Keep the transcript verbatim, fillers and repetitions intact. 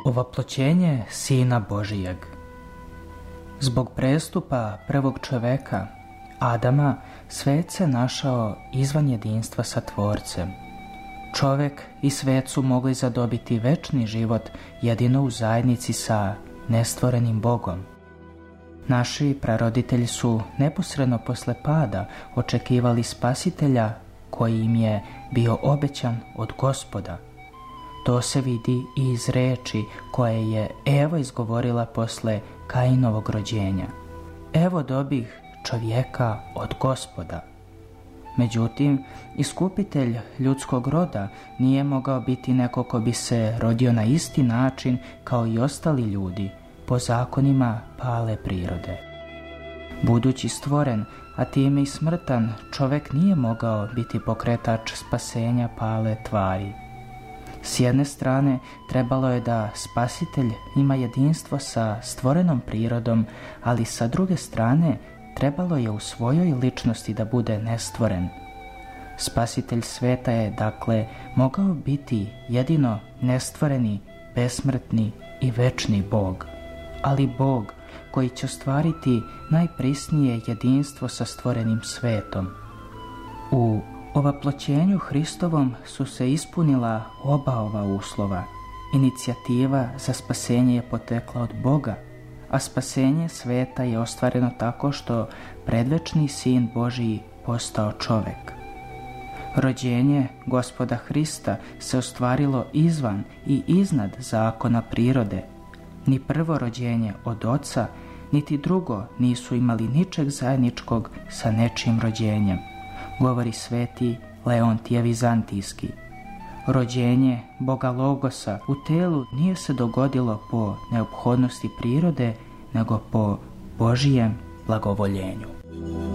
Ovaploćenje Sina Božijeg. Zbog prestupa prvog čoveka, Adama, svet se našao izvan jedinstva sa Tvorcem. Čovek i svet su mogli zadobiti večni život jedino u zajednici sa nestvorenim Bogom. Naši praroditelji su neposredno posle pada očekivali Spasitelja koji im je bio obećan od Gospoda. To se vidi i iz reči koje je Eva izgovorila posle Kainovog rođenja. Evo dobih čovjeka od Gospoda. Međutim, iskupitelj ljudskog roda nije mogao biti neko ko bi se rodio na isti način kao i ostali ljudi, po zakonima pale prirode. Budući stvoren, a time i smrtan, čovek nije mogao biti pokretač spasenja pale tvari. S jedne strane, trebalo je da Spasitelj ima jedinstvo sa stvorenom prirodom, ali sa druge strane, trebalo je u svojoj ličnosti da bude nestvoren. Spasitelj sveta je, dakle, mogao biti jedino nestvoreni, besmrtni i večni Bog, ali Bog koji će ostvariti najprisnije jedinstvo sa stvorenim svetom. U ovaploćenju Hristovom su se ispunila oba ova uslova. Inicijativa za spasenje je potekla od Boga, a spasenje sveta je ostvareno tako što predvečni Sin Božiji postao čovek. Rođenje Gospoda Hrista se ostvarilo izvan i iznad zakona prirode. Ni prvo rođenje od Oca, niti drugo nisu imali ničeg zajedničkog sa nečijim rođenjem, govori sveti Leontije Vizantijski. Rođenje Boga Logosa u telu nije se dogodilo po neophodnosti prirode, nego po Božijem blagovoljenju.